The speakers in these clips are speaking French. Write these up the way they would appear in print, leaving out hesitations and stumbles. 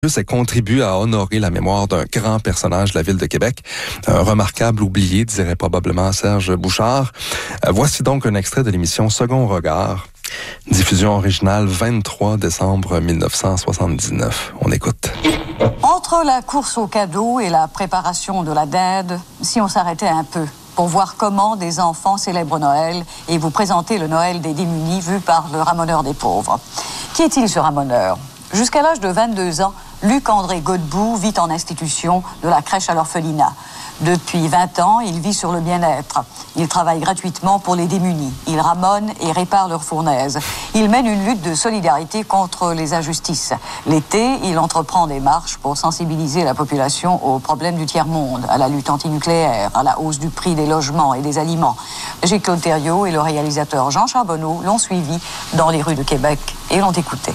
Ça contribue à honorer la mémoire d'un grand personnage de la ville de Québec, un remarquable oublié, dirait probablement Serge Bouchard. Voici donc un extrait de l'émission Second Regard, diffusion originale 23 décembre 1979. On écoute. Entre la course aux cadeaux et la préparation de la dinde, si on s'arrêtait un peu pour voir comment des enfants célèbrent Noël et vous présenter le Noël des démunis vu par le ramoneur des pauvres. Qui est-il ce ramoneur? Jusqu'à l'âge de 22 ans, Luc-André Godbout vit en institution de la crèche à l'orphelinat. Depuis 20 ans, il vit sur le bien-être. Il travaille gratuitement pour les démunis. Il ramonne et répare leurs fournaises. Il mène une lutte de solidarité contre les injustices. L'été, il entreprend des marches pour sensibiliser la population aux problèmes du tiers-monde, à la lutte antinucléaire, à la hausse du prix des logements et des aliments. Gilles-Claude Thériault et le réalisateur Jean Charbonneau l'ont suivi dans les rues de Québec et l'ont écouté.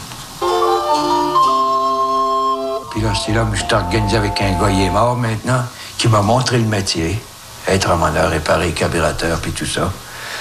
Puis là, c'est là que je suis organisé avec un gars, il est mort maintenant, qui m'a montré le métier. Être ramoneur, réparer carburateur, puis tout ça.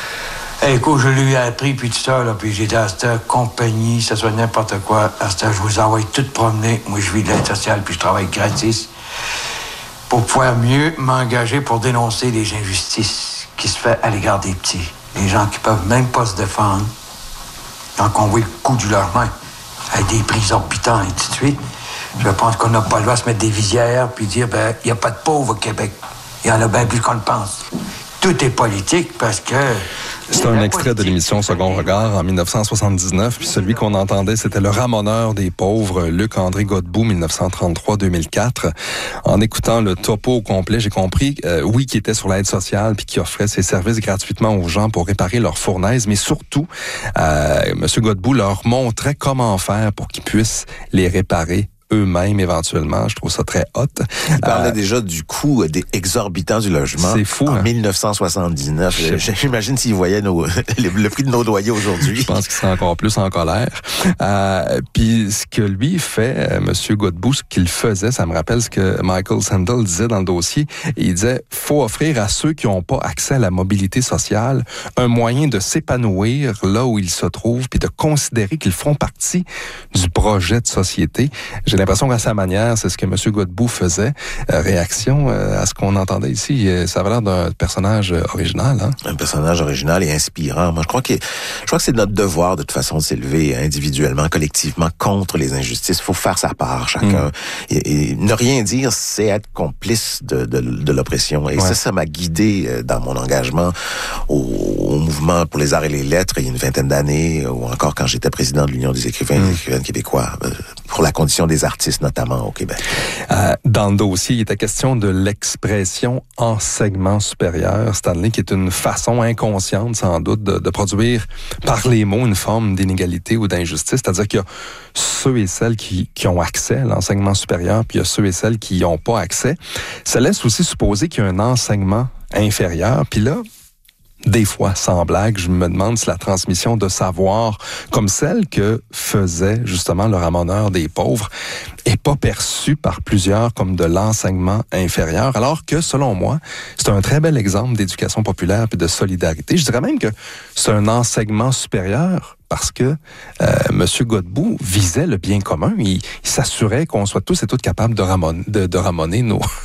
Et écoute, je lui ai appris, puis tout ça, là, puis j'étais à cette compagnie, ça soit n'importe quoi. À cette je vous envoie tout promener. Moi, je vis de l'aide sociale, puis je travaille gratis. Pour pouvoir mieux m'engager pour dénoncer les injustices qui se fait à l'égard des petits. Les gens qui peuvent même pas se défendre. Quand on voit le coût du logement, avec des prix exorbitants, et tout de suite. Je pense qu'on n'a pas le droit de se mettre des visières puis dire, il n'y a pas de pauvres au Québec. Il y en a bien plus qu'on le pense. Tout est politique parce que... C'est un extrait de l'émission Second Regard en 1979, puis celui qu'on entendait, c'était le ramoneur des pauvres, Luc-André Godbout, 1933-2004. En écoutant le topo au complet, j'ai compris, oui, qu'il était sur l'aide sociale, puis qu'il offrait ses services gratuitement aux gens pour réparer leurs fournaises, mais surtout, M. Godbout leur montrait comment faire pour qu'ils puissent les réparer eux-mêmes éventuellement. Je trouve ça très hot. Il parlait déjà du coût exorbitant du logement. C'est fou. En 1979. J'imagine s'il voyait le prix de nos loyers aujourd'hui. Je pense qu'il serait encore plus en colère. Puis ce que lui fait, M. Godbout, ce qu'il faisait, ça me rappelle ce que Michael Sandel disait dans le dossier. Il disait, faut offrir à ceux qui n'ont pas accès à la mobilité sociale un moyen de s'épanouir là où ils se trouvent, puis de considérer qu'ils font partie du projet de société. J'ai l'impression qu'à sa manière, c'est ce que M. Godbout faisait. Réaction à ce qu'on entendait ici, ça avait l'air d'un personnage original. Hein? Un personnage original et inspirant. Moi, je crois que c'est notre devoir de toute façon de s'élever individuellement, collectivement contre les injustices. Il faut faire sa part, chacun. Et ne rien dire, c'est être complice de l'oppression. Et ça m'a guidé dans mon engagement au mouvement pour les arts et les lettres il y a une vingtaine d'années, ou encore quand j'étais président de l'Union des écrivains et des écrivaines québécois, pour la condition des artistes, notamment au Québec. Dans le dossier, il était question de l'expression enseignement supérieur, Stanley, qui est une façon inconsciente, sans doute, de produire par les mots une forme d'inégalité ou d'injustice. C'est-à-dire qu'il y a ceux et celles qui ont accès à l'enseignement supérieur, puis il y a ceux et celles qui n'y ont pas accès. Ça laisse aussi supposer qu'il y a un enseignement inférieur. Puis là, des fois, sans blague, je me demande si la transmission de savoir, comme celle que faisait justement le ramoneur des pauvres, est pas perçue par plusieurs comme de l'enseignement inférieur, alors que, selon moi, c'est un très bel exemple d'éducation populaire et de solidarité. Je dirais même que c'est un enseignement supérieur parce que M. Godbout visait le bien commun. Il s'assurait qu'on soit tous et toutes capables de ramoner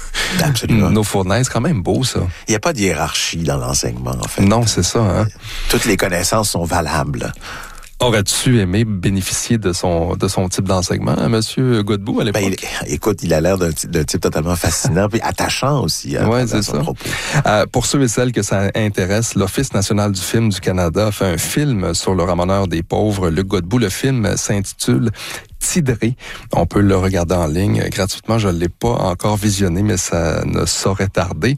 nos fournaises. C'est quand même beau, ça. Il n'y a pas de hiérarchie dans l'enseignement, en fait. Non, c'est ça. Hein? Toutes les connaissances sont valables. Aurais-tu aimé bénéficier de son type d'enseignement, M. Godbout, à l'époque? Écoute, il a l'air d'un type totalement fascinant puis attachant aussi. Oui, c'est ça. Pour ceux et celles que ça intéresse, l'Office national du film du Canada a fait un film sur le ramoneur des pauvres, Luc Godbout. Le film s'intitule Tidré. On peut le regarder en ligne gratuitement. Je ne l'ai pas encore visionné, mais ça ne saurait tarder.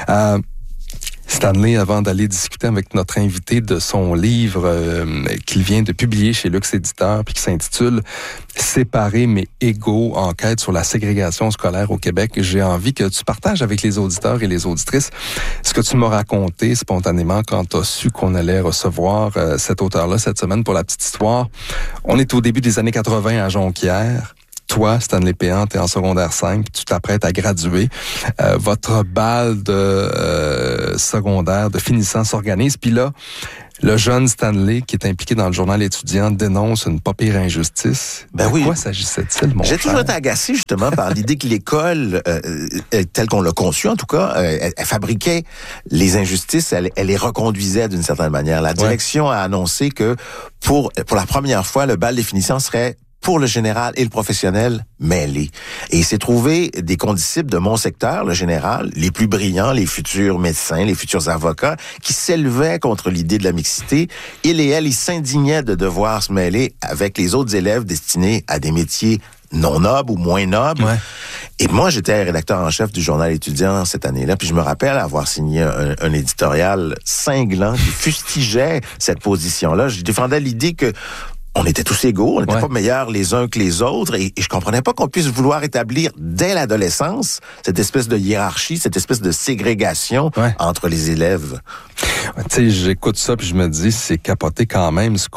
Stanley, avant d'aller discuter avec notre invité de son livre qu'il vient de publier chez Lux Éditeur, puis qui s'intitule « Séparés mais égaux, enquête sur la ségrégation scolaire au Québec », j'ai envie que tu partages avec les auditeurs et les auditrices ce que tu m'as raconté spontanément quand tu as su qu'on allait recevoir cet auteur-là cette semaine. Pour la petite histoire, on est au début des années 80 à Jonquière. toi, Stanley Péan, t'es en secondaire 5, tu t'apprêtes à graduer. Votre bal de secondaire, de finissant s'organise. Puis là, le jeune Stanley, qui est impliqué dans le journal étudiant, dénonce une pas pire injustice. Ben de quoi s'agissait-il, mon J'ai frère? toujours été agacé, justement, par l'idée que l'école, telle qu'on l'a conçue, en tout cas, elle fabriquait les injustices, elle les reconduisait d'une certaine manière. La direction a annoncé que pour la première fois, le bal des finissants serait pour le général et le professionnel mêlés. Et il s'est trouvé des condisciples de mon secteur, le général, les plus brillants, les futurs médecins, les futurs avocats, qui s'élevaient contre l'idée de la mixité. Il et elle, ils s'indignaient de devoir se mêler avec les autres élèves destinés à des métiers non nobles ou moins nobles. Ouais. Et moi, j'étais rédacteur en chef du journal étudiant cette année-là, puis je me rappelle avoir signé un éditorial cinglant qui fustigeait cette position-là. Je défendais l'idée que on était tous égaux, on n'était pas meilleurs les uns que les autres, et je comprenais pas qu'on puisse vouloir établir dès l'adolescence cette espèce de hiérarchie, cette espèce de ségrégation entre les élèves. Tu sais, j'écoute ça puis je me dis, c'est capoté quand même ce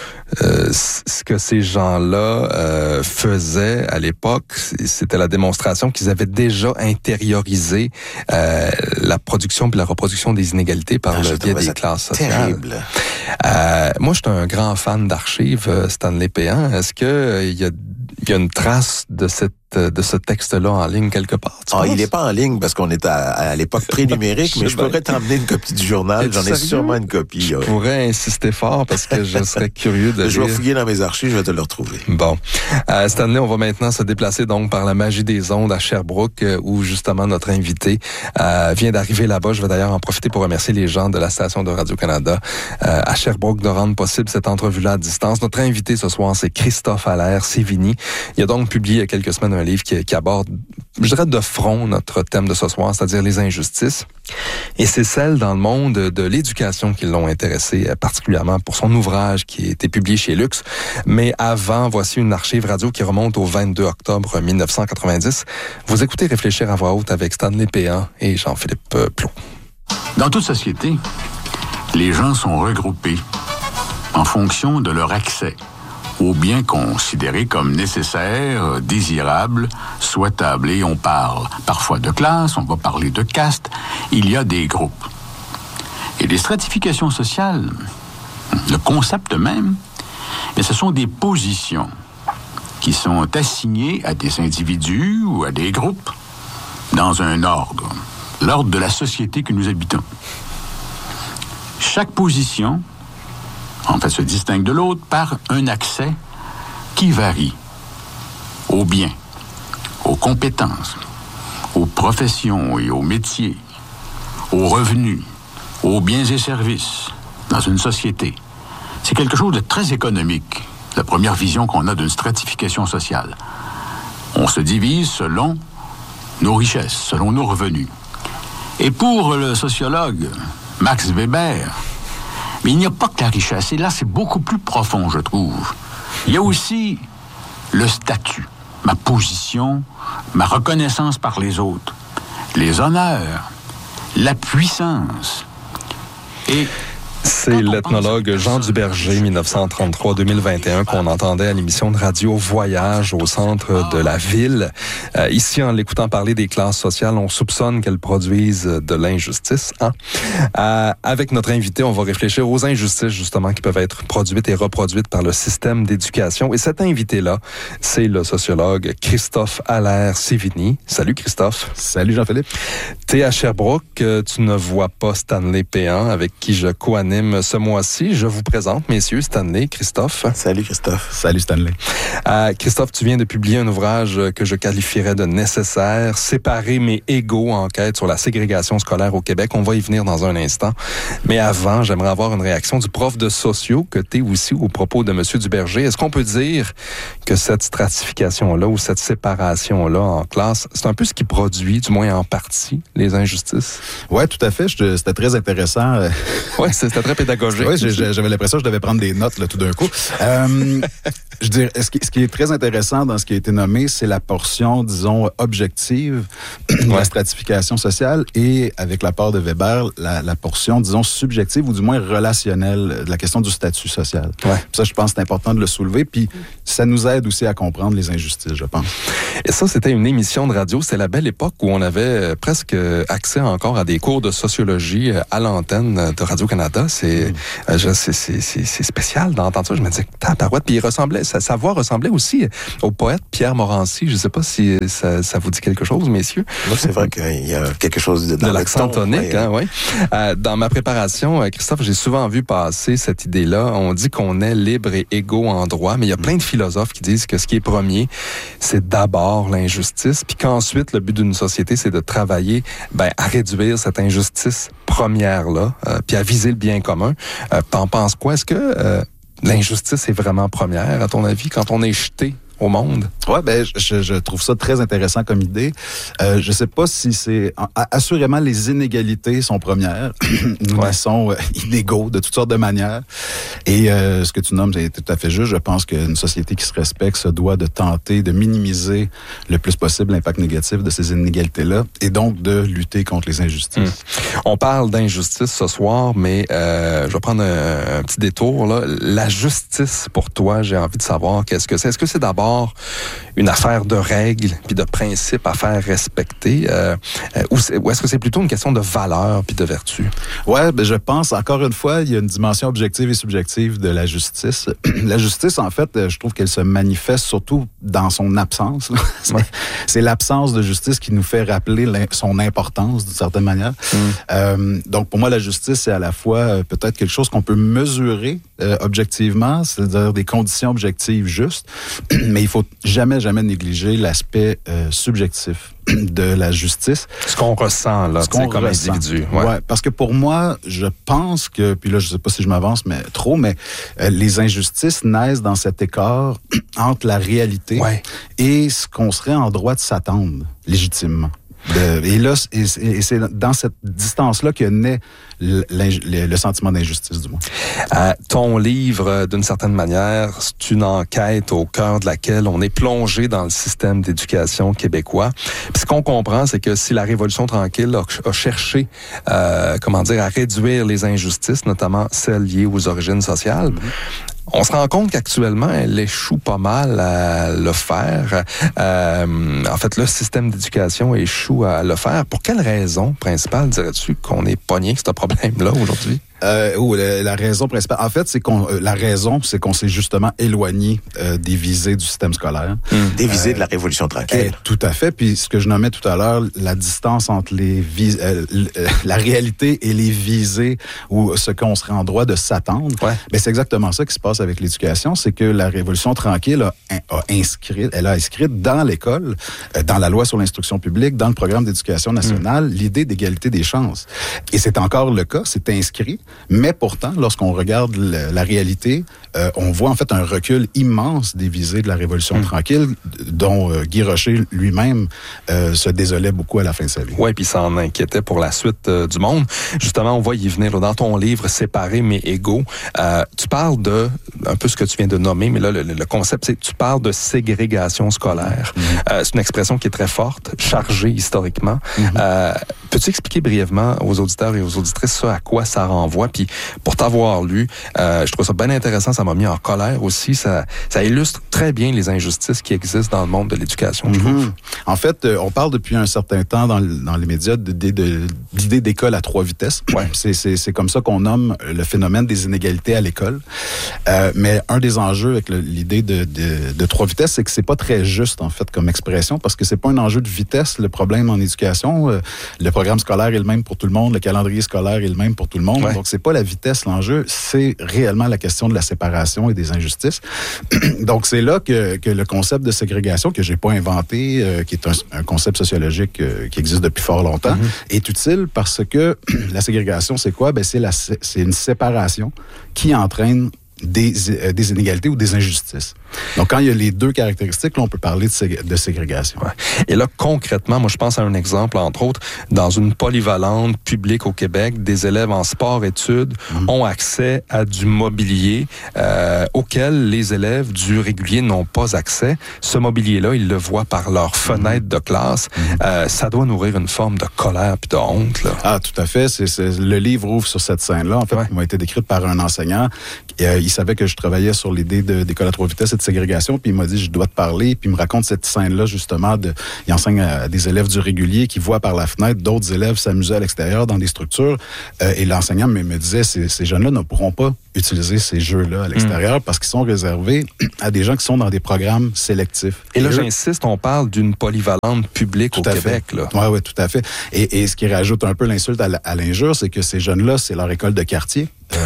que ces gens-là faisaient à l'époque. C'était la démonstration qu'ils avaient déjà intériorisé la production puis la reproduction des inégalités par le biais des classes sociales. Terrible. Moi, je suis un grand fan d'archives, Stanley Péan. Est-ce que il y a une trace de ce texte-là en ligne quelque part? Il n'est pas en ligne parce qu'on est à l'époque pré-numérique, mais je pourrais t'emmener une copie du journal. J'en ai sûrement une copie. Je pourrais insister fort parce que je serais curieux de Je vais fouiller dans mes archives, je vais te le retrouver. Bon. Stanley, on va maintenant se déplacer donc par la magie des ondes à Sherbrooke, où justement notre invité vient d'arriver là-bas. Je vais d'ailleurs en profiter pour remercier les gens de la station de Radio-Canada à Sherbrooke de rendre possible cette entrevue-là à distance. Notre invité ce soir, c'est Christophe Allaire-Sévigny. Il a donc publié il y a quelques semaines un livre qui aborde, je dirais, de front notre thème de ce soir, c'est-à-dire les injustices. Et c'est celles dans le monde de l'éducation qui l'ont intéressé particulièrement pour son ouvrage qui a été publié chez Lux. Mais avant, voici une archive radio qui remonte au 22 octobre 1990. Vous écoutez Réfléchir à voix haute avec Stanley Péan et Jean-Philippe Plot. Dans toute société, les gens sont regroupés en fonction de leur accès aux biens considérés comme nécessaires, désirables, souhaitables. Et on parle parfois de classe, on va parler de caste. Il y a des groupes. Et les stratifications sociales, le concept même, mais ce sont des positions qui sont assignées à des individus ou à des groupes dans un ordre, l'ordre de la société que nous habitons. Chaque position se distingue de l'autre par un accès qui varie aux biens, aux compétences, aux professions et aux métiers, aux revenus, aux biens et services dans une société. C'est quelque chose de très économique, la première vision qu'on a d'une stratification sociale. On se divise selon nos richesses, selon nos revenus. Et pour le sociologue Max Weber, mais il n'y a pas que la richesse. Et là, c'est beaucoup plus profond, je trouve. Il y a aussi le statut, ma position, ma reconnaissance par les autres, les honneurs, la puissance. Et c'est l'ethnologue Jean Duberger, 1933-2021, qu'on entendait à l'émission de radio Voyage au centre de la ville. Ici, en l'écoutant parler des classes sociales, on soupçonne qu'elles produisent de l'injustice. Avec notre invité, on va réfléchir aux injustices, justement, qui peuvent être produites et reproduites par le système d'éducation. Et cet invité-là, c'est le sociologue Christophe Allaire-Sévigny. Salut, Christophe. Salut, Jean-Philippe. T'es à Sherbrooke. Tu ne vois pas Stanley Péan, avec qui je co-anime ce mois-ci. Je vous présente, messieurs, Stanley, Christophe. Salut, Christophe. Salut, Stanley. Christophe, tu viens de publier un ouvrage que je qualifierais de nécessaire, Séparés mais égaux, enquête sur la ségrégation scolaire au Québec. On va y venir dans un instant. Mais avant, j'aimerais avoir une réaction du prof de socio que tu es aussi au propos de M. Duberger. Est-ce qu'on peut dire que cette stratification-là ou cette séparation-là en classe, c'est un peu ce qui produit, du moins en partie, les injustices? Oui, tout à fait. C'était très intéressant. Oui, c'était très pédagogique. Oui, j'avais l'impression que je devais prendre des notes là, tout d'un coup. Je dirais, ce qui est très intéressant dans ce qui a été nommé, c'est la portion, disons, objective de la stratification sociale et, avec l'apport de Weber, la portion, disons, subjective ou du moins relationnelle de la question du statut social. Ouais. Ça, je pense que c'est important de le soulever. Puis ça nous aide aussi à comprendre les injustices, je pense. Et ça, c'était une émission de radio. C'était la belle époque où on avait presque accès encore à des cours de sociologie à l'antenne de Radio-Canada. C'est spécial d'entendre ça. Je me disais, tabarouette. Puis sa voix ressemblait aussi au poète Pierre Morancy. Je ne sais pas si ça vous dit quelque chose, messieurs. Moi, c'est vrai qu'il y a quelque chose de l'accent tonique. Dans ma préparation, Christophe, j'ai souvent vu passer cette idée-là. On dit qu'on est libre et égaux en droit, mais il y a plein de philosophes qui disent que ce qui est premier, c'est d'abord l'injustice, puis qu'ensuite, le but d'une société, c'est de travailler à réduire cette injustice première-là, puis à viser le bien commun. T'en penses quoi? Est-ce que l'injustice est vraiment première, à ton avis, quand on est jeté au monde? Oui, je trouve ça très intéressant comme idée. Je sais pas si c'est... Assurément, les inégalités sont premières. Nous sont inégaux de toutes sortes de manières. Et ce que tu nommes, c'est tout à fait juste. Je pense qu'une société qui se respecte se doit de tenter de minimiser le plus possible l'impact négatif de ces inégalités-là et donc de lutter contre les injustices. On parle d'injustice ce soir, mais je vais prendre un petit détour, là. La justice, pour toi, j'ai envie de savoir qu'est-ce que c'est. Est-ce que c'est d'abord une affaire de règles puis de principes à faire respecter, ou est-ce que c'est plutôt une question de valeur puis de vertu? Ouais, je pense, encore une fois, il y a une dimension objective et subjective de la justice. La justice, en fait, je trouve qu'elle se manifeste surtout dans son absence. C'est l'absence de justice qui nous fait rappeler son importance, d'une certaine manière. Donc, pour moi, la justice, c'est à la fois peut-être quelque chose qu'on peut mesurer objectivement, c'est-à-dire des conditions objectives justes, mais il faut jamais négliger l'aspect subjectif de la justice. Ce qu'on ressent, là, comme individu. Ouais, parce que pour moi, je pense que, puis là, je sais pas si je m'avance, mais les injustices naissent dans cet écart entre la réalité et ce qu'on serait en droit de s'attendre légitimement. Et c'est dans cette distance-là que naît le sentiment d'injustice, du moins. Ton livre, d'une certaine manière, c'est une enquête au cœur de laquelle on est plongé dans le système d'éducation québécois. Puis ce qu'on comprend, c'est que si la Révolution tranquille a cherché, à réduire les injustices, notamment celles liées aux origines sociales, on se rend compte qu'actuellement, elle échoue pas mal à le faire. En fait, le système d'éducation échoue à le faire. Pour quelle raison principale, dirais-tu, qu'on est pogné avec ce problème-là aujourd'hui? La raison principale, en fait, c'est qu'on s'est justement éloigné des visées du système scolaire. Des visées de la Révolution tranquille. Tout à fait. Puis ce que je nommais tout à l'heure, la distance entre la réalité et les visées ou ce qu'on serait en droit de s'attendre. Ben, c'est exactement ça qui se passe avec l'éducation, c'est que la Révolution tranquille a inscrit dans l'école, dans la loi sur l'instruction publique, dans le programme d'éducation nationale, l'idée d'égalité des chances. Et c'est encore le cas, c'est inscrit. Mais pourtant, lorsqu'on regarde la réalité, on voit en fait un recul immense des visées de la Révolution tranquille, dont Guy Rocher lui-même se désolait beaucoup à la fin de sa vie. Oui, puis s'en inquiétait pour la suite du monde. Justement, on va y venir. Là, dans ton livre « Séparés mais égaux », tu parles de, un peu ce que tu viens de nommer, mais là, le concept, c'est tu parles de ségrégation scolaire. C'est une expression qui est très forte, chargée historiquement. Peux-tu expliquer brièvement aux auditeurs et aux auditrices ça, à quoi ça renvoie? Puis pour t'avoir lu, je trouve ça bien intéressant, ça m'a mis en colère aussi. Ça illustre très bien les injustices qui existent dans le monde de l'éducation, je trouve. En fait, on parle depuis un certain temps dans les médias d'idée d'école à 3 vitesses. C'est comme ça qu'on nomme le phénomène des inégalités à l'école. Mais un des enjeux avec l'idée de 3 vitesses, c'est que c'est pas très juste, en fait, comme expression, parce que c'est pas un enjeu de vitesse, le problème en éducation. Le programme scolaire est le même pour tout le monde, le calendrier scolaire est le même pour tout le monde. Donc, c'est pas la vitesse l'enjeu, c'est réellement la question de la séparation et des injustices. Donc, c'est là que le concept de ségrégation, que j'ai pas inventé, qui est un concept sociologique qui existe depuis fort longtemps, est utile parce que la ségrégation, c'est quoi? Ben, c'est une séparation qui entraîne des inégalités ou des injustices. Donc, quand il y a les deux caractéristiques, là, on peut parler de ségrégation. Ouais. Et là, concrètement, moi, je pense à un exemple, entre autres, dans une polyvalente publique au Québec, des élèves en sport-études ont accès à du mobilier auquel les élèves du régulier n'ont pas accès. Ce mobilier-là, ils le voient par leur fenêtre de classe. Ça doit nourrir une forme de colère puis de honte, là. Ah, tout à fait. Le livre ouvre sur cette scène-là. En fait, qui m'a été décrite par un enseignant. Il savait que je travaillais sur l'idée d'école à 3 vitesses et de ségrégation, puis il m'a dit, je dois te parler, puis il me raconte cette scène-là, justement, il enseigne à des élèves du régulier qui voient par la fenêtre d'autres élèves s'amuser à l'extérieur dans des structures, et l'enseignant me disait, ces jeunes-là ne pourront pas utiliser ces jeux-là à l'extérieur parce qu'ils sont réservés à des gens qui sont dans des programmes sélectifs. Et là, j'insiste, on parle d'une polyvalente publique au Québec, là. Oui, tout à fait. Et ce qui rajoute un peu l'insulte à l'injure, c'est que ces jeunes-là, c'est leur école de quartier.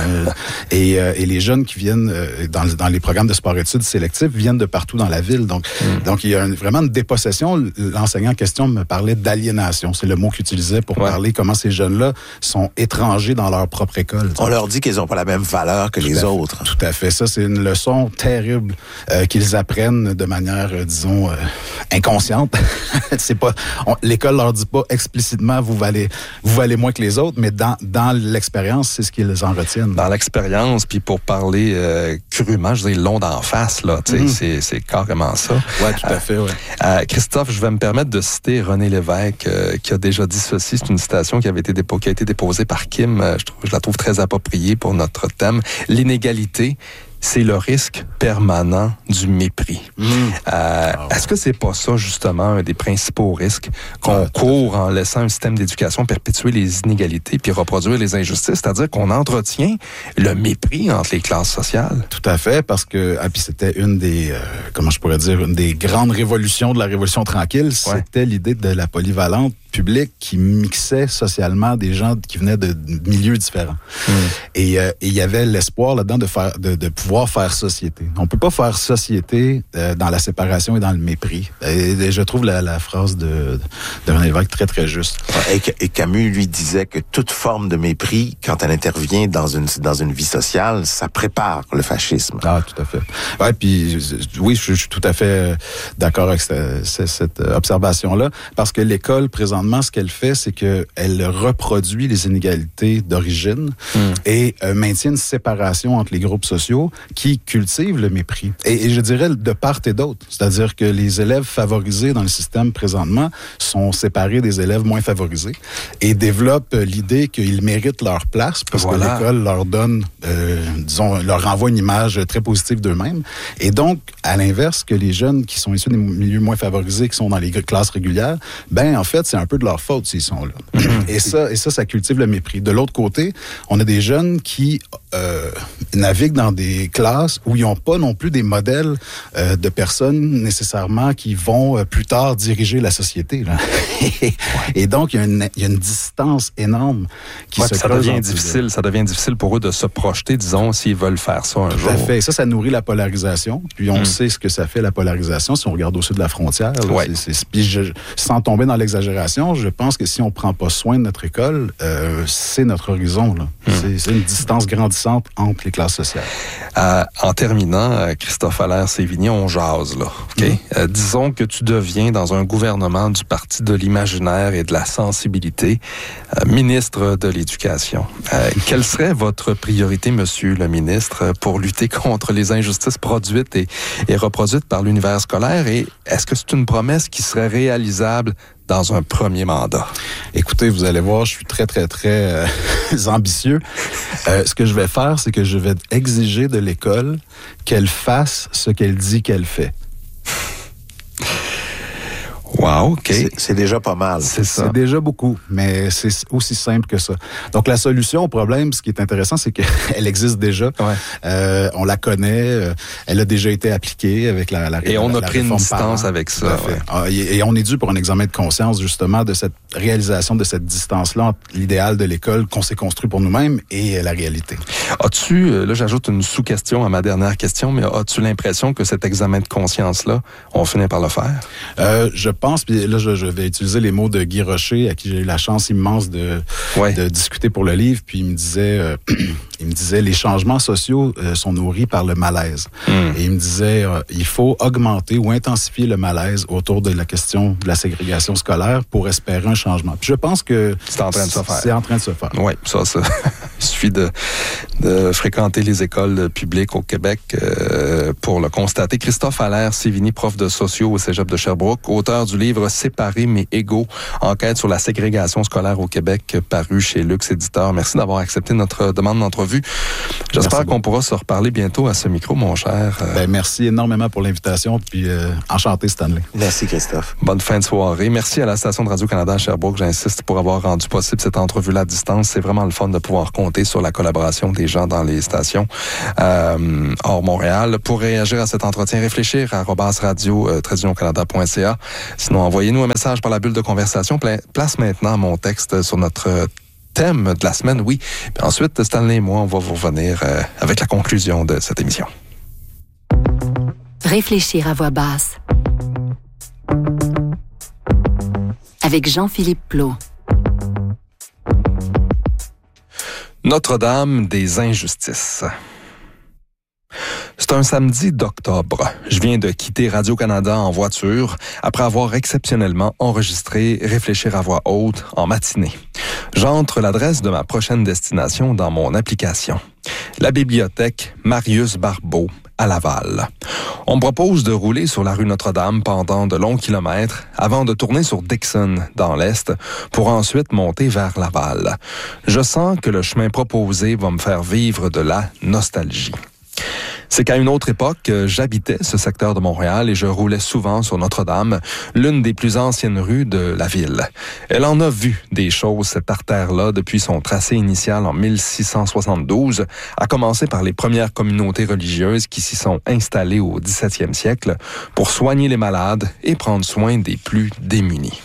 Et les jeunes qui viennent dans les programmes de sport-études sélectifs viennent de partout dans la ville. Donc il y a vraiment une dépossession. L'enseignant en question me parlait d'aliénation. C'est le mot qu'il utilisait pour parler comment ces jeunes-là sont étrangers dans leur propre école. On leur dit qu'ils n'ont pas la même valeur que les autres. Tout à fait. Ça, c'est une leçon terrible qu'ils apprennent de manière, disons, inconsciente. C'est pas, l'école leur dit pas explicitement vous valez moins que les autres, mais dans l'expérience, c'est ce qu'ils en retiennent. Dans l'expérience, puis pour parler crûment, je veux dire, l'ont d'en face, là, tu sais, c'est carrément ça. Oui, tout à fait, oui. Christophe, je vais me permettre de citer René Lévesque, qui a déjà dit ceci. C'est une citation qui a été déposée par Kim. Je la trouve très appropriée pour notre thème. L'inégalité, c'est le risque permanent du mépris. Est-ce que c'est pas ça, justement, un des principaux risques qu'on court en laissant un système d'éducation perpétuer les inégalités puis reproduire les injustices, c'est-à-dire qu'on entretient le mépris entre les classes sociales? Tout à fait, parce que puis c'était une des, une des grandes révolutions de la Révolution tranquille, c'était l'idée de la polyvalente public qui mixait socialement des gens qui venaient de milieux différents. Et il y avait l'espoir là-dedans de pouvoir faire société. On peut pas faire société dans la séparation et dans le mépris. Et je trouve la phrase de René Lévesque très, très juste. Et Camus, lui, disait que toute forme de mépris, quand elle intervient dans une vie sociale, ça prépare le fascisme. Ah, tout à fait. Ouais, puis oui, je suis tout à fait d'accord avec cette observation-là, parce que l'école, présentement, ce qu'elle fait, c'est qu'elle reproduit les inégalités d'origine et maintient une séparation entre les groupes sociaux qui cultivent le mépris. Et je dirais de part et d'autre. C'est-à-dire que les élèves favorisés dans le système présentement sont séparés des élèves moins favorisés et développent l'idée qu'ils méritent leur place parce que l'école leur donne, leur renvoie une image très positive d'eux-mêmes. Et donc, à l'inverse, que les jeunes qui sont issus des milieux moins favorisés, qui sont dans les classes régulières, en fait, c'est un peu de leur faute s'ils sont là. Et ça cultive le mépris. De l'autre côté, on a des jeunes qui naviguent dans des classes où ils n'ont pas non plus des modèles de personnes nécessairement qui vont plus tard diriger la société. Là. Et donc, il y a une distance énorme qui se ça devient difficile. Ça devient difficile pour eux de se projeter, disons, s'ils veulent faire ça un jour. Tout à fait. Ça nourrit la polarisation. Puis on sait ce que ça fait, la polarisation, si on regarde au sud de la frontière. Là, puis sans tomber dans l'exagération, je pense que si on ne prend pas soin de notre école, c'est notre horizon. Là. C'est une distance grandissante entre les classes sociales. En terminant, Christophe Allaire-Sévigny, on jase, là. Okay? Disons que tu deviens dans un gouvernement du Parti de l'imaginaire et de la sensibilité, ministre de l'Éducation. Quelle serait votre priorité, monsieur le ministre, pour lutter contre les injustices produites et reproduites par l'univers scolaire? Et est-ce que c'est une promesse qui serait réalisable dans un premier mandat? Écoutez, vous allez voir, je suis très, très, très ambitieux. Ce que je vais faire, c'est que je vais exiger de l'école qu'elle fasse ce qu'elle dit qu'elle fait. Wow, OK. C'est déjà pas mal. C'est déjà beaucoup, mais c'est aussi simple que ça. Donc, la solution au problème, ce qui est intéressant, c'est qu'elle existe déjà. Ouais. On la connaît. Elle a déjà été appliquée avec la Et on a pris une distance avec ça. Ouais. Et on est dû pour un examen de conscience, justement, de cette réalisation de cette distance-là entre l'idéal de l'école qu'on s'est construit pour nous-mêmes et la réalité. As-tu, là j'ajoute une sous-question à ma dernière question, mais as-tu l'impression que cet examen de conscience-là, on finit par le faire? Je pense, puis là je vais utiliser les mots de Guy Rocher, à qui j'ai eu la chance immense de discuter pour le livre, puis il me disait les changements sociaux sont nourris par le malaise. Et il me disait il faut augmenter ou intensifier le malaise autour de la question de la ségrégation scolaire pour espérer un changement. Puis je pense que c'est en train de se faire. C'est en train de se faire. Oui, ça. Il suffit de fréquenter les écoles publiques au Québec pour le constater. Christophe Allaire-Sévigny, prof de sociaux au Cégep de Sherbrooke, auteur du livre Séparés mais égaux, enquête sur la ségrégation scolaire au Québec, paru chez Lux Éditeur. Merci d'avoir accepté notre demande d'entrevue. J'espère qu'on pourra se reparler bientôt à ce micro, mon cher. Merci énormément pour l'invitation, puis enchanté, Stanley. Merci, Christophe. Bonne fin de soirée. Merci à la station de Radio-Canada à Sherbrooke, j'insiste, pour avoir rendu possible cette entrevue-là à distance. C'est vraiment le fun de pouvoir compter sur la collaboration des gens dans les stations hors Montréal. Pour réagir à cet entretien, réfléchir à @radio-canada.ca. Sinon, envoyez-nous un message par la bulle de conversation. Place maintenant mon texte sur notre thème de la semaine, oui. Puis ensuite, Stanley et moi, on va vous revenir avec la conclusion de cette émission. Réfléchir à voix basse. Avec Jean-Philippe Plot. Notre-Dame des injustices. C'est un samedi d'octobre. Je viens de quitter Radio-Canada en voiture après avoir exceptionnellement enregistré Réfléchir à voix haute en matinée. J'entre l'adresse de ma prochaine destination dans mon application. La bibliothèque Marius Barbeau à Laval. On me propose de rouler sur la rue Notre-Dame pendant de longs kilomètres avant de tourner sur Dixon dans l'Est pour ensuite monter vers Laval. Je sens que le chemin proposé va me faire vivre de la nostalgie. C'est qu'à une autre époque, j'habitais ce secteur de Montréal et je roulais souvent sur Notre-Dame, l'une des plus anciennes rues de la ville. Elle en a vu des choses, cette artère-là, depuis son tracé initial en 1672, à commencer par les premières communautés religieuses qui s'y sont installées au 17e siècle pour soigner les malades et prendre soin des plus démunis.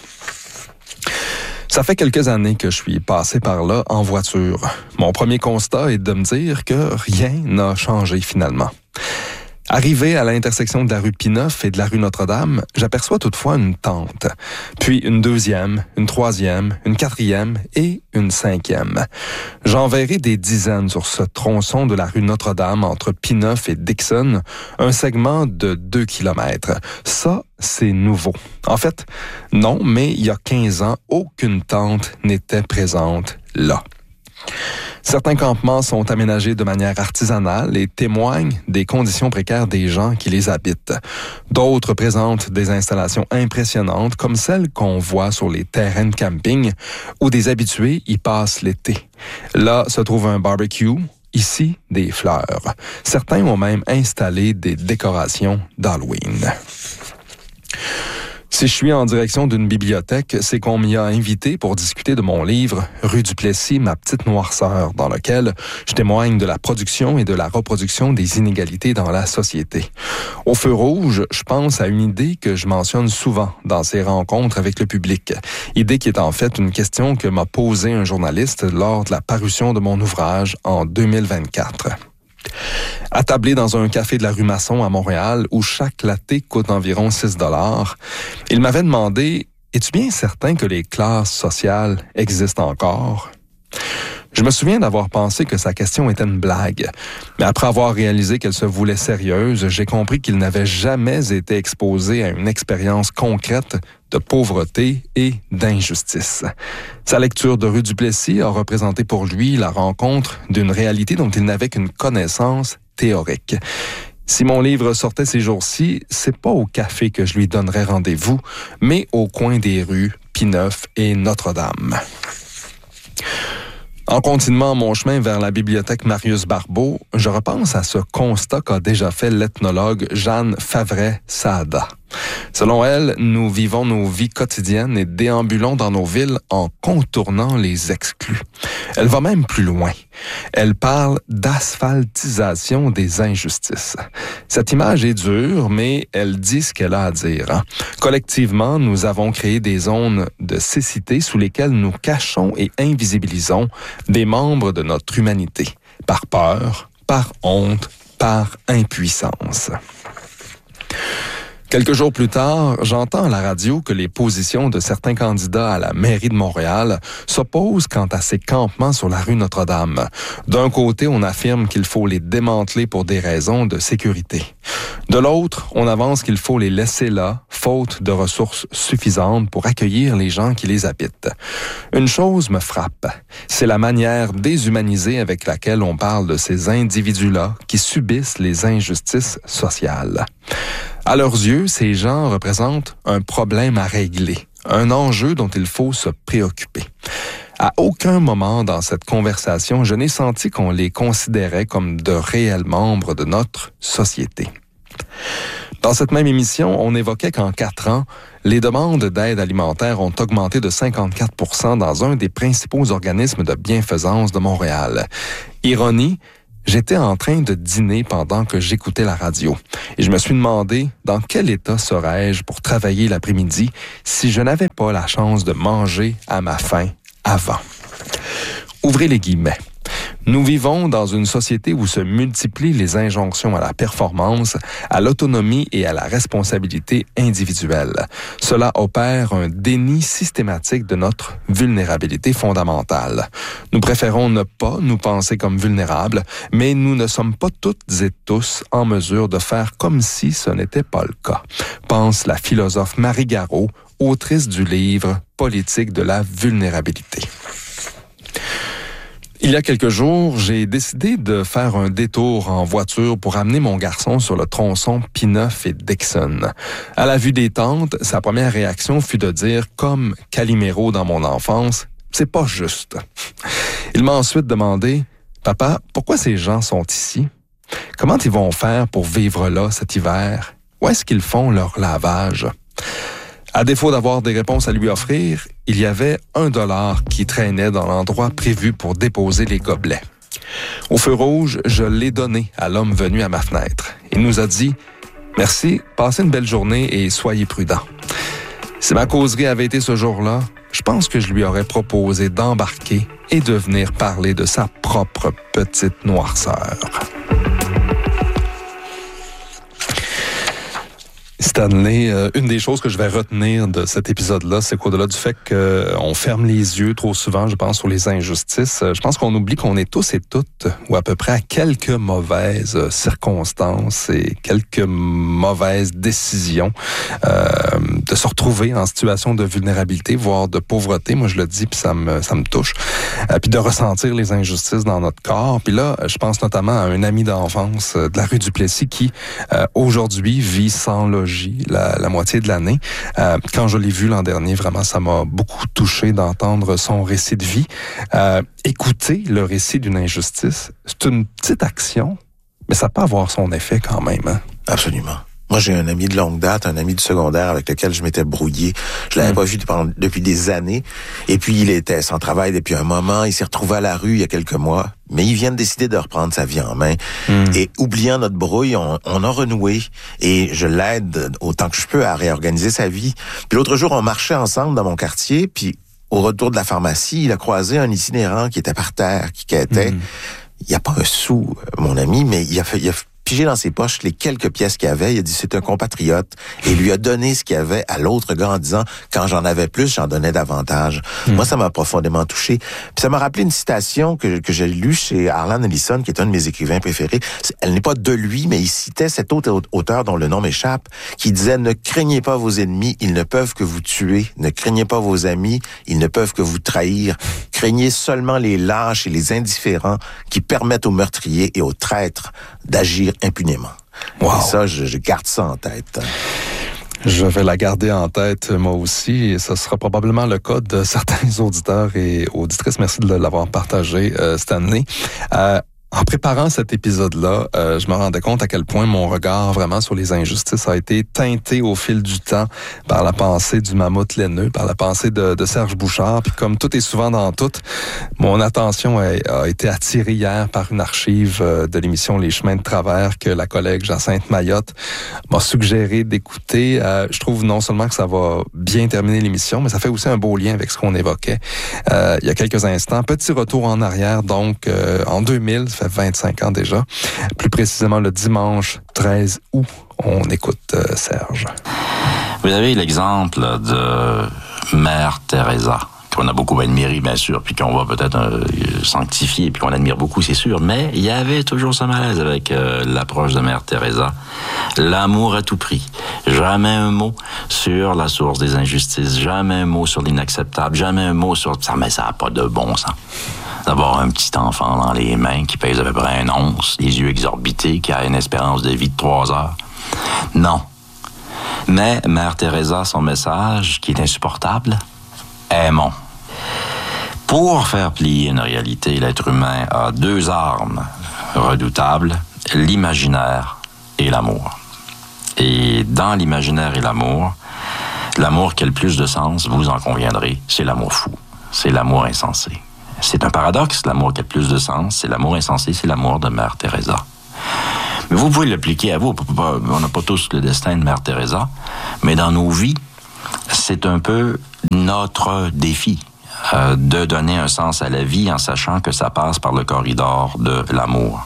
Ça fait quelques années que je suis passé par là en voiture. Mon premier constat est de me dire que rien n'a changé finalement. Arrivé à l'intersection de la rue Pineuf et de la rue Notre-Dame, j'aperçois toutefois une tente, puis une deuxième, une troisième, une quatrième et une cinquième. J'en verrai des dizaines sur ce tronçon de la rue Notre-Dame entre Pineuf et Dixon, un segment de 2 kilomètres. Ça, c'est nouveau. En fait, non, mais il y a 15 ans, aucune tente n'était présente là. Certains campements sont aménagés de manière artisanale et témoignent des conditions précaires des gens qui les habitent. D'autres présentent des installations impressionnantes comme celles qu'on voit sur les terrains de camping où des habitués y passent l'été. Là se trouve un barbecue, ici des fleurs. Certains ont même installé des décorations d'Halloween. Si je suis en direction d'une bibliothèque, c'est qu'on m'y a invité pour discuter de mon livre « Rue du Plessis, ma petite noirceur », dans lequel je témoigne de la production et de la reproduction des inégalités dans la société. Au feu rouge, je pense à une idée que je mentionne souvent dans ces rencontres avec le public. Idée qui est en fait une question que m'a posée un journaliste lors de la parution de mon ouvrage en 2024. Attablé dans un café de la rue Masson à Montréal, où chaque latte coûte environ 6 $, il m'avait demandé « Es-tu bien certain que les classes sociales existent encore? » Je me souviens d'avoir pensé que sa question était une blague, mais après avoir réalisé qu'elle se voulait sérieuse, j'ai compris qu'il n'avait jamais été exposé à une expérience concrète de pauvreté et d'injustice. Sa lecture de Rue du Plessis a représenté pour lui la rencontre d'une réalité dont il n'avait qu'une connaissance théorique. Si mon livre sortait ces jours-ci, c'est pas au café que je lui donnerais rendez-vous, mais au coin des rues Pineuf et Notre-Dame. En continuant mon chemin vers la bibliothèque Marius Barbeau, je repense à ce constat qu'a déjà fait l'ethnologue Jeanne Favret-Saada. Selon elle, nous vivons nos vies quotidiennes et déambulons dans nos villes en contournant les exclus. Elle va même plus loin. Elle parle d'asphaltisation des injustices. Cette image est dure, mais elle dit ce qu'elle a à dire. Collectivement, nous avons créé des zones de cécité sous lesquelles nous cachons et invisibilisons des membres de notre humanité, par peur, par honte, par impuissance. Quelques jours plus tard, j'entends à la radio que les positions de certains candidats à la mairie de Montréal s'opposent quant à ces campements sur la rue Notre-Dame. D'un côté, on affirme qu'il faut les démanteler pour des raisons de sécurité. De l'autre, on avance qu'il faut les laisser là, faute de ressources suffisantes pour accueillir les gens qui les habitent. Une chose me frappe, c'est la manière déshumanisée avec laquelle on parle de ces individus-là qui subissent les injustices sociales. À leurs yeux, ces gens représentent un problème à régler, un enjeu dont il faut se préoccuper. À aucun moment dans cette conversation, je n'ai senti qu'on les considérait comme de réels membres de notre société. Dans cette même émission, on évoquait qu'en 4 ans, les demandes d'aide alimentaire ont augmenté de 54% dans un des principaux organismes de bienfaisance de Montréal. Ironie, j'étais en train de dîner pendant que j'écoutais la radio et je me suis demandé dans quel état serais-je pour travailler l'après-midi si je n'avais pas la chance de manger à ma faim avant. Ouvrez les guillemets. Nous vivons dans une société où se multiplient les injonctions à la performance, à l'autonomie et à la responsabilité individuelle. Cela opère un déni systématique de notre vulnérabilité fondamentale. Nous préférons ne pas nous penser comme vulnérables, mais nous ne sommes pas toutes et tous en mesure de faire comme si ce n'était pas le cas, pense la philosophe Marie Garot, autrice du livre « Politique de la vulnérabilité ». Il y a quelques jours, j'ai décidé de faire un détour en voiture pour amener mon garçon sur le tronçon P9 et Dixon. À la vue des tentes, sa première réaction fut de dire, comme Calimero dans mon enfance, « C'est pas juste ». Il m'a ensuite demandé, « Papa, pourquoi ces gens sont ici? Comment ils vont faire pour vivre là cet hiver? Où est-ce qu'ils font leur lavage? » À défaut d'avoir des réponses à lui offrir, il y avait $1 qui traînait dans l'endroit prévu pour déposer les gobelets. Au feu rouge, je l'ai donné à l'homme venu à ma fenêtre. Il nous a dit « Merci, passez une belle journée et soyez prudents. » Si ma causerie avait été ce jour-là, je pense que je lui aurais proposé d'embarquer et de venir parler de sa propre petite noirceur. Stanley, une des choses que je vais retenir de cet épisode-là, c'est qu'au-delà du fait qu'on ferme les yeux trop souvent, je pense, sur les injustices, je pense qu'on oublie qu'on est tous et toutes, ou à peu près à quelques mauvaises circonstances et quelques mauvaises décisions, de se retrouver en situation de vulnérabilité, voire de pauvreté, moi je le dis, puis ça me touche, puis de ressentir les injustices dans notre corps. Puis là, je pense notamment à un ami d'enfance de la rue Duplessis qui, aujourd'hui, vit sans logis la moitié de l'année. Quand je l'ai vu l'an dernier, vraiment, ça m'a beaucoup touché d'entendre son récit de vie. Écouter le récit d'une injustice, c'est une petite action, mais ça peut avoir son effet quand même. Hein? Absolument. Moi, j'ai un ami de longue date, un ami du secondaire avec lequel je m'étais brouillé. Je l'avais pas vu depuis des années. Et puis, il était sans travail depuis un moment. Il s'est retrouvé à la rue il y a quelques mois. Mais il vient de décider de reprendre sa vie en main. Et oubliant notre brouille, on a renoué. Et je l'aide autant que je peux à réorganiser sa vie. Puis l'autre jour, on marchait ensemble dans mon quartier. Puis au retour de la pharmacie, il a croisé un itinérant qui était par terre, qui quêtait. Il n'y a pas un sou, mon ami, mais il a pigé dans ses poches les quelques pièces qu'il y avait. Il a dit c'est un compatriote et lui a donné ce qu'il y avait à l'autre gars en disant quand j'en avais plus, j'en donnais davantage. Moi, ça m'a profondément touché. Puis ça m'a rappelé une citation que j'ai lue chez Harlan Ellison, qui est un de mes écrivains préférés. Elle n'est pas de lui, mais il citait cet autre auteur dont le nom m'échappe, qui disait « Ne craignez pas vos ennemis, ils ne peuvent que vous tuer. Ne craignez pas vos amis, ils ne peuvent que vous trahir. Craignez seulement les lâches et les indifférents qui permettent aux meurtriers et aux traîtres d'agir impunément. » Wow. Et ça, je garde ça en tête. Je vais la garder en tête, moi aussi, et ce sera probablement le cas de certains auditeurs et auditrices. Merci de l'avoir partagé, Stanley. En préparant cet épisode-là, je me rendais compte à quel point mon regard vraiment sur les injustices a été teinté au fil du temps par la pensée du mammouth laineux, par la pensée de Serge Bouchard. Puis comme tout est souvent dans tout, mon attention a été attirée hier par une archive de l'émission Les Chemins de Travers que la collègue Jacinthe Mayotte m'a suggéré d'écouter. Je trouve non seulement que ça va bien terminer l'émission, mais ça fait aussi un beau lien avec ce qu'on évoquait il y a quelques instants. Petit retour en arrière, donc en 2000, ça fait 25 ans déjà. Plus précisément le dimanche 13 août, on écoute Serge. Vous avez l'exemple de Mère Teresa, qu'on a beaucoup admiré, bien sûr, puis qu'on va peut-être sanctifier, puis qu'on admire beaucoup, c'est sûr, mais il y avait toujours ce malaise avec l'approche de Mère Teresa. L'amour à tout prix. Jamais un mot sur la source des injustices, jamais un mot sur l'inacceptable, jamais un mot sur ça, mais ça n'a pas de bon sens. D'avoir un petit enfant dans les mains qui pèse à peu près 1 once, les yeux exorbités, qui a une espérance de vie de 3 heures. Non. Mais Mère Teresa, son message, qui est insupportable, aimons. Pour faire plier une réalité, l'être humain a 2 armes redoutables, l'imaginaire et l'amour. Et dans l'imaginaire et l'amour qui a le plus de sens, vous en conviendrez, c'est l'amour fou, c'est l'amour insensé. C'est un paradoxe, l'amour qui a le plus de sens, c'est l'amour insensé, c'est l'amour de Mère Teresa. Mais vous pouvez l'appliquer à vous, on n'a pas tous le destin de Mère Teresa, mais dans nos vies, c'est un peu notre défi de donner un sens à la vie en sachant que ça passe par le corridor de l'amour.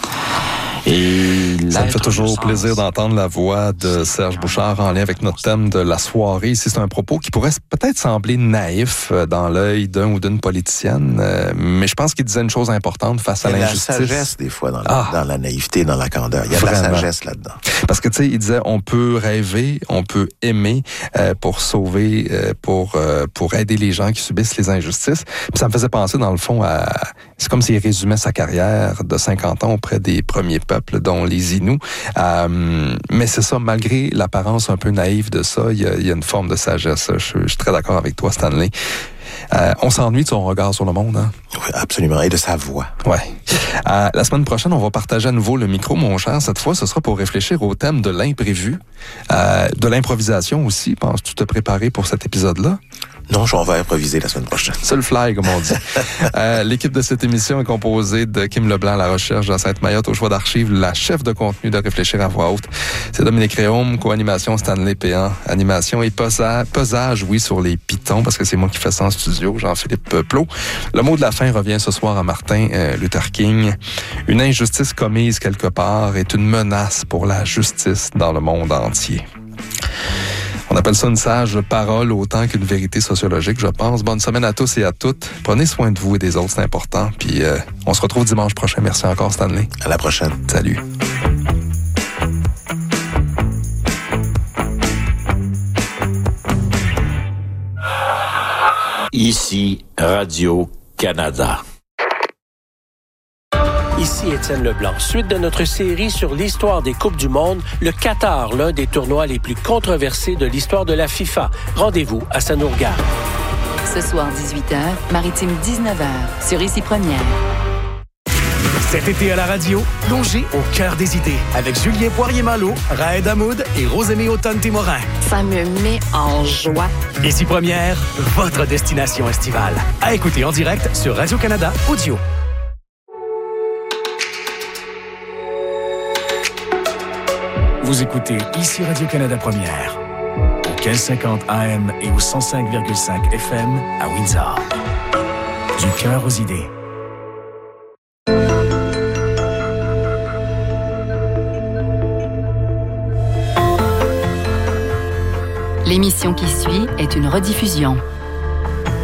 Et ça me fait toujours plaisir d'entendre la voix de Serge Bouchard en lien avec notre thème de la soirée. Ici, c'est un propos qui pourrait peut-être sembler naïf dans l'œil d'un ou d'une politicienne, mais je pense qu'il disait une chose importante face à l'injustice. Il y a de la sagesse, des fois, dans la naïveté, dans la candeur. Il y a vraiment de la sagesse là-dedans. Parce que, tu sais, il disait, on peut rêver, on peut aimer pour sauver, pour aider les gens qui subissent les injustices. Puis ça me faisait penser, dans le fond, à... C'est comme s'il résumait sa carrière de 50 ans auprès des premiers peuples, dont les Inuits. Mais c'est ça, malgré l'apparence un peu naïve de ça, il y a une forme de sagesse. Je suis très d'accord avec toi, Stanley. On s'ennuie de son regard sur le monde, hein? Oui, absolument, et de sa voix. Ouais. La semaine prochaine, on va partager à nouveau le micro, mon cher. Cette fois, ce sera pour réfléchir au thème de l'imprévu, de l'improvisation aussi. Penses-tu te préparer pour cet épisode-là? Non, on va improviser la semaine prochaine. C'est le fly, comme on dit. L'équipe de cette émission est composée de Kim Leblanc à la recherche, Jacinthe Mayotte au choix d'archives, la chef de contenu de Réfléchir à voix haute. C'est Dominique Réaume, co-animation Stanley Péan, animation et pesage, oui, sur les pitons, parce que c'est moi qui fais ça en studio, Jean-Philippe Plot. Le mot de la fin revient ce soir à Martin Luther King. Une injustice commise quelque part est une menace pour la justice dans le monde entier. On appelle ça une sage parole autant qu'une vérité sociologique, je pense. Bonne semaine à tous et à toutes. Prenez soin de vous et des autres, c'est important. Puis on se retrouve dimanche prochain. Merci encore, Stanley. À la prochaine. Salut. Ici, Radio-Canada. Ici Étienne Leblanc. Suite de notre série sur l'histoire des Coupes du Monde, le Qatar, l'un des tournois les plus controversés de l'histoire de la FIFA. Rendez-vous à Sanourgade. Ce soir, 18h, Maritime 19h, sur Ici Première. Cet été à la radio, plongez au cœur des idées avec Julien Poirier-Malo, Raed Hamoud et Rosemée Automne-Témorin. Ça me met en joie. Ici Première, votre destination estivale. À écouter en direct sur Radio-Canada Audio. Vous écoutez Ici Radio-Canada Première, au 1550 AM et au 105,5 FM à Windsor. Du cœur aux idées. L'émission qui suit est une rediffusion.